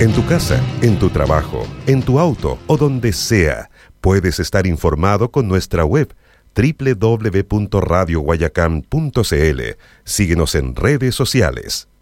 En tu casa, en tu trabajo, en tu auto o donde sea, puedes estar informado con nuestra web www.radioguayacán.cl. Síguenos en redes sociales.